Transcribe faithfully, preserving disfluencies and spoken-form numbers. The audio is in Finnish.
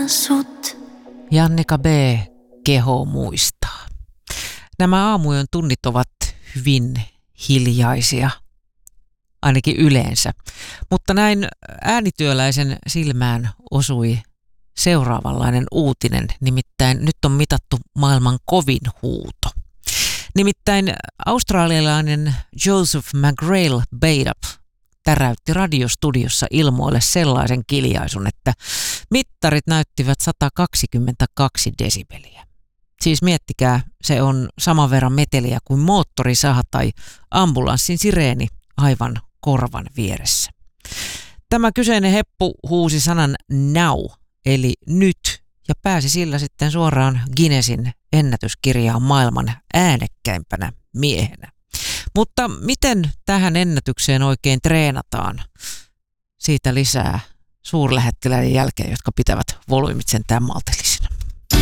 sut. Jannika B. keho muistaa. Nämä aamujen tunnit ovat hyvin hiljaisia, ainakin yleensä. Mutta näin äänityöläisen silmään osui seuraavanlainen uutinen, nimittäin nyt on mitattu maailman kovin huuto. Nimittäin australialainen Joseph McGrail Badab täräytti radiostudiossa ilmoille sellaisen kiljaisun, että mittarit näyttivät sata kaksikymmentäkaksi desibeliä. Siis miettikää, se on saman verran meteliä kuin moottorisaha tai ambulanssin sireeni aivan korvan vieressä. Tämä kyseinen heppu huusi sanan now, eli nyt, ja pääsi sillä sitten suoraan Guinnessin ennätyskirjaan maailman äänekkäimpänä miehenä. Mutta miten tähän ennätykseen oikein treenataan? Siitä lisää suurlähettiläiden jälkeen, jotka pitävät volyymit sentään maltillisina.